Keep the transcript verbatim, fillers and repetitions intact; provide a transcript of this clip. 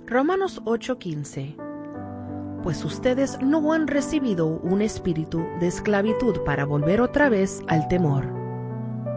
Romanos ocho quince. Pues ustedes no han recibido un espíritu de esclavitud para volver otra vez al temor,